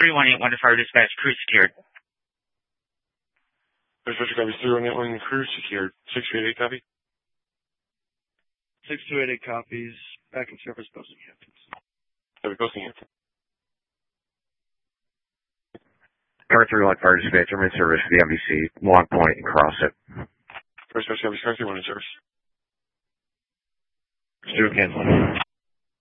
3181 to Fire Dispatch, crew secured. Dispatch copy 3181, crew secured. 6288 copy. 6288 copies. Back in service, posting Hamptons. Copy, posting Hampton. Car 31 Fire Dispatch, I'm in service for the MVC, Long Point and Crossit. Dispatch copy, car 31 in service. Stu Kinsley.